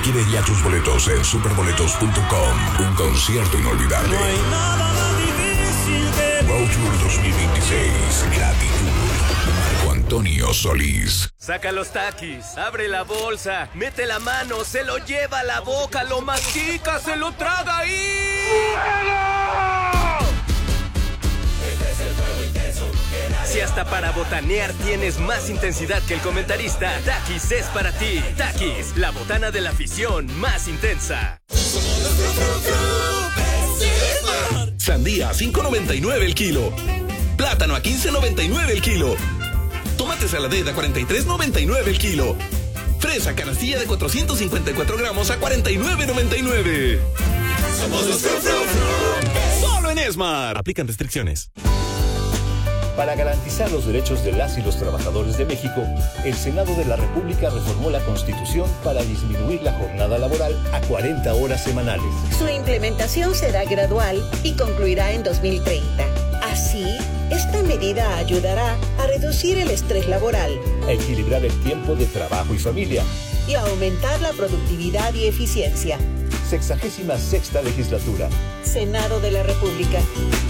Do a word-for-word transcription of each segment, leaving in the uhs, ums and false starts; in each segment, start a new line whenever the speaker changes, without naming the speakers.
Adquiere ya tus boletos en superboletos punto com. Un concierto inolvidable.
No hay nada más difícil que...
World Tour dos mil veintiséis. Gratitud. Marco Antonio Solís.
Saca los taquis, abre la bolsa, mete la mano, se lo lleva a la boca, lo mastica, se lo traga y... Si hasta para botanear tienes más intensidad que el comentarista, Takis es para ti. Takis, la botana de la afición más intensa.
Sandía a cinco noventa y nueve el kilo. Plátano a quince noventa y nueve el kilo. Tomate saladera a cuarenta y tres noventa y nueve el kilo. Fresa canastilla de cuatrocientos cincuenta y cuatro gramos a cuarenta y nueve noventa y nueve.
Somos los Fru Fru Fru.
Solo en Esmar. Aplican restricciones.
Para garantizar los derechos de las y los trabajadores de México, el Senado de la República reformó la Constitución para disminuir la jornada laboral a cuarenta horas semanales.
Su implementación será gradual y concluirá en dos mil treinta. Así, esta medida ayudará a reducir el estrés laboral,
a equilibrar el tiempo de trabajo y familia
y a aumentar la productividad y eficiencia.
Sexagésima sexta legislatura.
Senado de la República.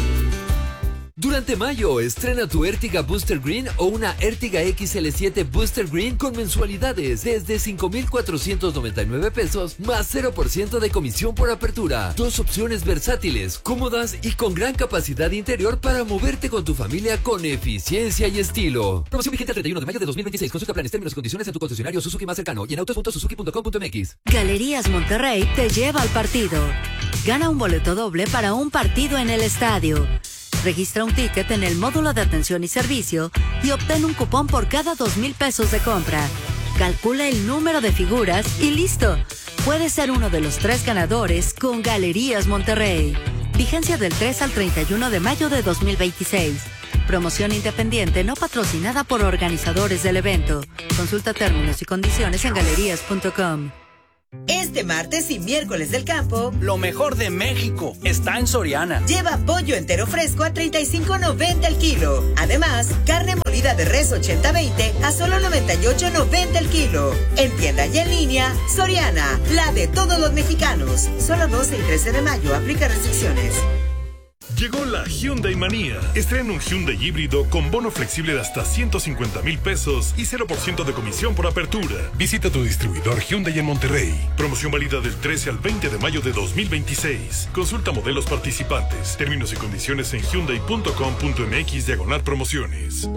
Durante mayo, estrena tu Ertiga Booster Green o una Ertiga X L siete Booster Green con mensualidades desde cinco mil cuatrocientos noventa y nueve pesos más cero por ciento de comisión por apertura. Dos opciones versátiles, cómodas y con gran capacidad interior para moverte con tu familia con eficiencia y estilo. Promoción vigente el treinta y uno de mayo de dos mil veintiséis. Consulta planes, términos y condiciones en tu concesionario Suzuki más cercano y en autos punto suzuki punto com punto mx.
Galerías Monterrey te lleva al partido. Gana un boleto doble para un partido en el estadio. Registra un ticket en el módulo de atención y servicio y obtén un cupón por cada dos mil pesos de compra. Calcula el número de figuras y listo. Puedes ser uno de los tres ganadores con Galerías Monterrey. Vigencia del tres al treinta y uno de mayo de dos mil veintiséis. Promoción independiente no patrocinada por organizadores del evento. Consulta términos y condiciones en galerías punto com.
Este martes y miércoles del campo,
lo mejor de México está en Soriana.
Lleva pollo entero fresco a treinta y cinco noventa el kilo. Además, carne molida de res ochenta veinte a solo noventa y ocho noventa el kilo. En tienda y en línea, Soriana, la de todos los mexicanos. Solo doce y trece de mayo, aplica restricciones.
Llegó la Hyundai Manía. Estrena un Hyundai híbrido con bono flexible de hasta ciento cincuenta mil pesos y cero por ciento de comisión por apertura. Visita tu distribuidor Hyundai en Monterrey. Promoción válida del trece al veinte de mayo de dos mil veintiséis. Consulta modelos participantes. Términos y condiciones en hyundai punto com punto mx diagonal promociones.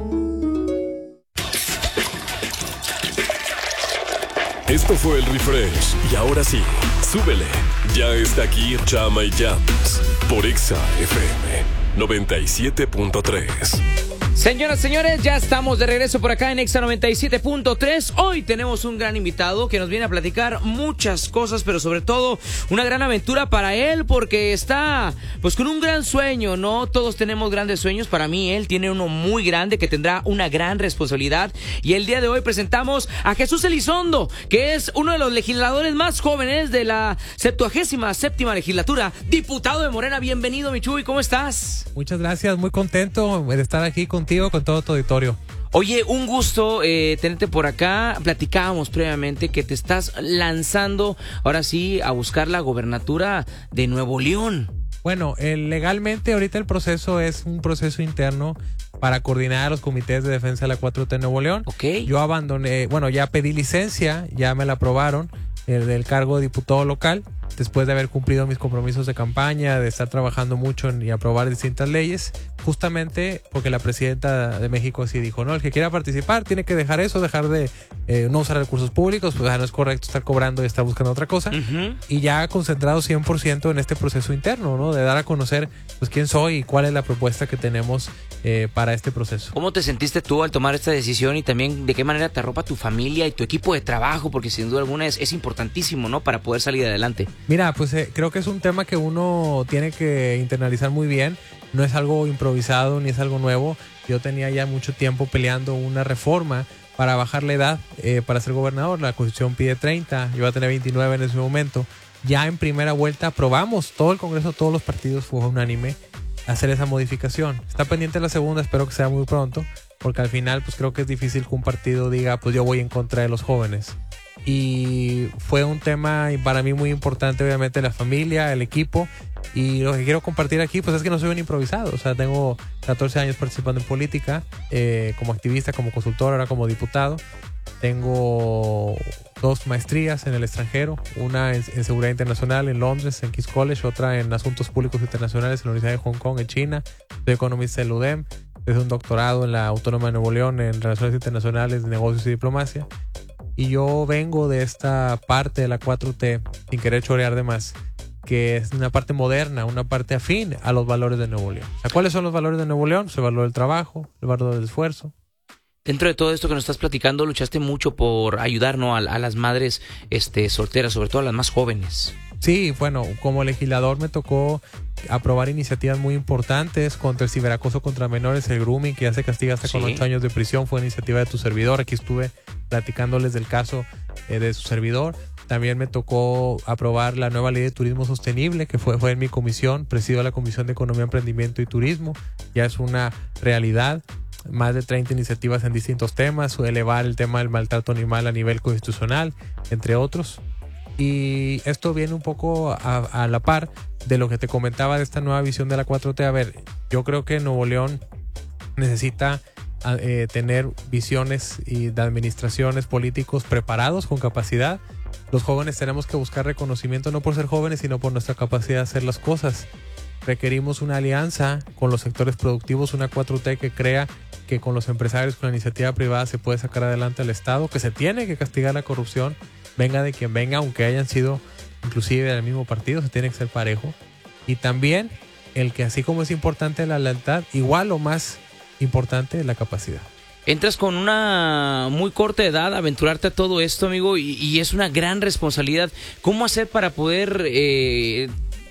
Esto fue el refresh. Y ahora sí, súbele. Ya está aquí Chama y Jams por Exa F M noventa y siete punto tres.
Señoras, señores, ya estamos de regreso por acá en Exa noventa y siete punto tres. Hoy tenemos un gran invitado que nos viene a platicar muchas cosas, pero sobre todo una gran aventura para él, porque está pues con un gran sueño, ¿no? Todos tenemos grandes sueños. Para mí, él tiene uno muy grande que tendrá una gran responsabilidad. Y el día de hoy presentamos a Jesús Elizondo, que es uno de los legisladores más jóvenes de la septuagésima séptima legislatura, diputado de Morena. Bienvenido, mi Chuy, ¿cómo estás?
Muchas gracias, muy contento de estar aquí contigo, con todo tu auditorio.
Oye, un gusto eh, tenerte por acá. Platicábamos previamente que te estás lanzando, ahora sí, a buscar la gobernatura de Nuevo León.
Bueno, eh, legalmente ahorita el proceso es un proceso interno para coordinar a los comités de defensa de la cuatro T Nuevo León.
Okay.
Yo abandoné, bueno, ya pedí licencia, ya me la aprobaron, el del cargo de diputado local, después de haber cumplido mis compromisos de campaña, de estar trabajando mucho en, y aprobar distintas leyes, justamente porque la presidenta de México sí dijo, no, el que quiera participar tiene que dejar eso, dejar de eh, no usar recursos públicos, pues no es correcto estar cobrando y estar buscando otra cosa, uh-huh. Y ya concentrado cien por ciento en este proceso interno, ¿no? De dar a conocer pues quién soy y cuál es la propuesta que tenemos eh, para este proceso.
¿Cómo te sentiste tú al tomar esta decisión y también de qué manera te arropa tu familia y tu equipo de trabajo? Porque sin duda alguna es, es importantísimo, ¿no? Para poder salir adelante.
Mira, pues eh, creo que es un tema que uno tiene que internalizar muy bien. No es algo improvisado ni es algo nuevo. Yo tenía ya mucho tiempo peleando una reforma para bajar la edad eh, para ser gobernador. La Constitución pide treinta, yo iba a tener veintinueve en ese momento. Ya en primera vuelta aprobamos, todo el Congreso, todos los partidos, fue unánime hacer esa modificación. Está pendiente la segunda, espero que sea muy pronto, porque al final pues creo que es difícil que un partido diga pues yo voy en contra de los jóvenes. y fue un tema para mí muy importante, obviamente la familia, el equipo, y lo que quiero compartir aquí pues es que no soy un improvisado, o sea, tengo catorce años participando en política, eh, como activista, como consultor, ahora como diputado. Tengo dos maestrías en el extranjero, una en, en seguridad internacional en Londres, en King's College, otra en asuntos públicos internacionales en la Universidad de Hong Kong, en China. Soy economista en U D E M, es un doctorado en la Autónoma de Nuevo León en relaciones internacionales, negocios y diplomacia. Y yo vengo de esta parte de la cuatro T, sin querer chorear de más, que es una parte moderna, una parte afín a los valores de Nuevo León. O sea, ¿cuáles son los valores de Nuevo León? El valor del trabajo, el valor del esfuerzo.
Dentro de todo esto que nos estás platicando, luchaste mucho por ayudar, ¿no? a, a las madres este, solteras, sobre todo a las más jóvenes.
Sí, bueno, como legislador me tocó aprobar iniciativas muy importantes contra el ciberacoso contra menores, el grooming, que ya se castiga hasta sí. con ocho años de prisión, fue iniciativa de tu servidor. Aquí estuve platicándoles del caso eh, de su servidor. También me tocó aprobar la nueva ley de turismo sostenible, que fue, fue en mi comisión, presido la Comisión de Economía, Emprendimiento y Turismo. Ya es una realidad. Más de treinta iniciativas en distintos temas, elevar el tema del maltrato animal a nivel constitucional, entre otros. Y esto viene un poco a, a la par de lo que te comentaba de esta nueva visión de la cuatro T. A ver, yo creo que Nuevo León necesita eh, tener visiones y de administraciones políticos preparados, con capacidad. Los jóvenes tenemos que buscar reconocimiento no por ser jóvenes, sino por nuestra capacidad de hacer las cosas. Requerimos una alianza con los sectores productivos, una cuatro T que crea que con los empresarios, con la iniciativa privada se puede sacar adelante al Estado, que se tiene que castigar la corrupción, venga de quien venga, aunque hayan sido inclusive del mismo partido, se tiene que ser parejo. Y también el que así como es importante la lealtad, igual o más importante la capacidad.
Entras con una muy corta edad a aventurarte a todo esto, amigo, y, y es una gran responsabilidad. ¿Cómo hacer para poder eh,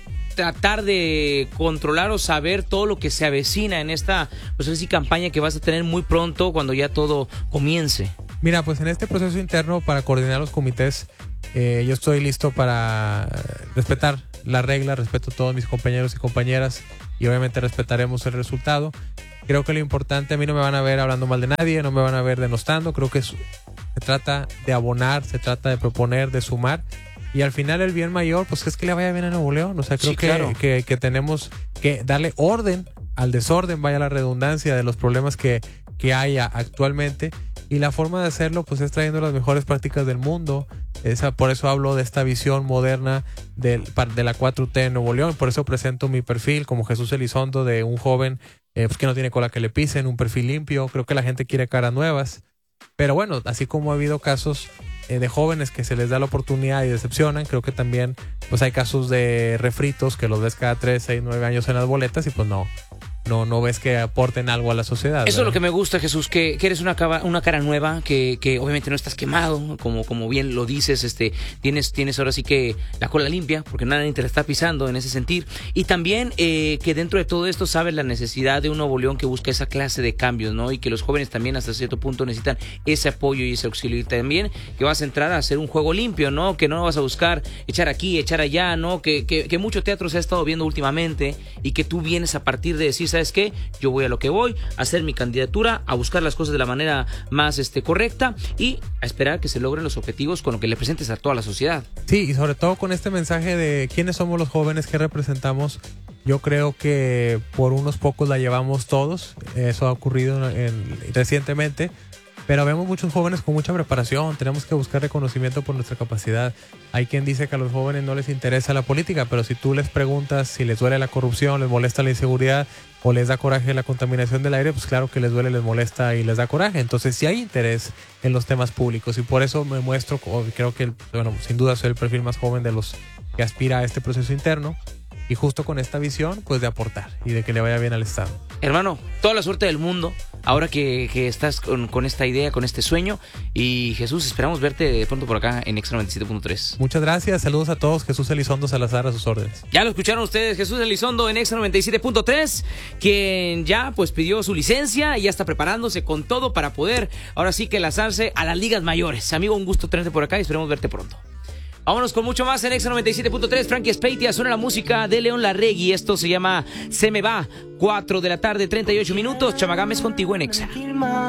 tratar de controlar o saber todo lo que se avecina en esta pues, así, campaña que vas a tener muy pronto cuando ya todo comience?
Mira, pues en este proceso interno para coordinar los comités, eh, yo estoy listo para respetar la regla, respeto a todos mis compañeros y compañeras y obviamente respetaremos el resultado. Creo que lo importante, a mí no me van a ver hablando mal de nadie, no me van a ver denostando, creo que es, se trata de abonar, se trata de proponer, de sumar. Y al final el bien mayor, pues es que le vaya bien a Nuevo León. O sea, creo sí, que, claro. que, que tenemos que darle orden al desorden, vaya la redundancia, de los problemas que, que haya actualmente. Y la forma de hacerlo, pues es trayendo las mejores prácticas del mundo. Esa, por eso hablo de esta visión moderna de, de la cuatro T en Nuevo León. Por eso presento mi perfil como Jesús Elizondo, de un joven eh, pues que no tiene cola que le pisen, un perfil limpio. Creo que la gente quiere caras nuevas. Pero bueno, así como ha habido casos eh, de jóvenes que se les da la oportunidad y decepcionan, creo que también pues hay casos de refritos que los ves cada tres, seis, nueve años en las boletas y pues no, no, no ves que aporten algo a la sociedad.
Eso ¿verdad? Es lo que me gusta, Jesús, que, que eres una, una cara nueva, que, que obviamente no estás quemado, como, como bien lo dices, este, tienes, tienes ahora sí que la cola limpia, porque nadie te la está pisando en ese sentido. Y también eh, que dentro de todo esto sabes la necesidad de un Nuevo León que busca esa clase de cambios, ¿no? Y que los jóvenes también hasta cierto punto necesitan ese apoyo y ese auxilio. Y también que vas a entrar a hacer un juego limpio, ¿no? Que no vas a buscar echar aquí, echar allá, ¿no? Que, que, que mucho teatro se ha estado viendo últimamente y que tú vienes a partir de decir, ¿sabes qué? Yo voy a lo que voy, a hacer mi candidatura, a buscar las cosas de la manera más este, correcta y a esperar que se logren los objetivos con lo que le presentes a toda la sociedad.
Sí, y sobre todo con este mensaje de quiénes somos los jóvenes, qué representamos. Yo creo que por unos pocos la llevamos todos. Eso ha ocurrido en, recientemente. Pero vemos muchos jóvenes con mucha preparación. Tenemos que buscar reconocimiento por nuestra capacidad. Hay quien dice que a los jóvenes no les interesa la política, pero si tú les preguntas si les duele la corrupción, les molesta la inseguridad o les da coraje la contaminación del aire, pues claro que les duele, les molesta y les da coraje. Entonces sí hay interés en los temas públicos y por eso me muestro, creo que, bueno, sin duda soy el perfil más joven de los que aspira a este proceso interno. Y justo con esta visión, pues de aportar y de que le vaya bien al Estado.
Hermano, toda la suerte del mundo, ahora que, que estás con, con esta idea, con este sueño. Y Jesús, esperamos verte de pronto por acá en Exa noventa y siete punto tres.
Muchas gracias, saludos a todos. Jesús Elizondo Salazar, a sus órdenes.
Ya lo escucharon ustedes, Jesús Elizondo en Exa noventa y siete punto tres, quien ya pues pidió su licencia y ya está preparándose con todo para poder, ahora sí que lanzarse a las ligas mayores. Amigo, un gusto tenerte por acá y esperemos verte pronto. Vámonos con mucho más en Exa noventa y siete punto tres. Frankie Speitia, suena la música de León Larregui. Esto se llama Se Me Va. cuatro de la tarde, treinta y ocho minutos. Chamagames contigo en Exa.